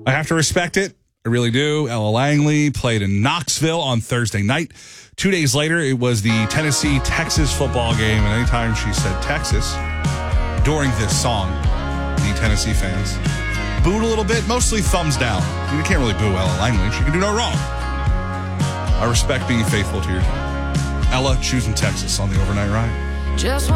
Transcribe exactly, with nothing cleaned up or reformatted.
I have to respect it. I really do. Ella Langley played in Knoxville on Thursday night. Two days later, it was the Tennessee-Texas football game, and anytime she said Texas during this song, the Tennessee fans booed a little bit, mostly thumbs down. You can't really boo Ella Langley. She can do no wrong. I respect being faithful to your team. Ella choosing Texas on the overnight ride. Just